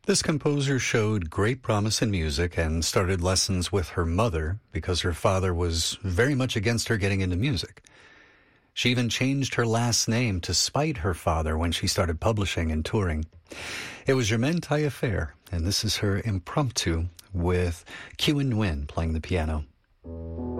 This composer showed great promise in music and started lessons with her mother because her father was very much against her getting into music. She even changed her last name to spite her father when she started publishing and touring. It was Germaine Taillefer, and this is her impromptu with Kyu In Nguyen playing the piano.